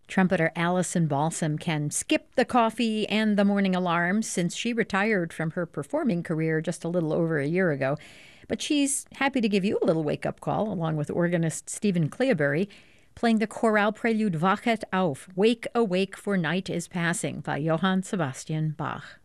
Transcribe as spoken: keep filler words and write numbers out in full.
Trumpeter Allison Balsam can skip the coffee and the morning alarm since she retired from her performing career just a little over a year ago. But she's happy to give you a little wake up call, along with organist Stephen Cleobury, playing the chorale prelude Wachet auf, Wake Awake for Night is Passing by Johann Sebastian Bach.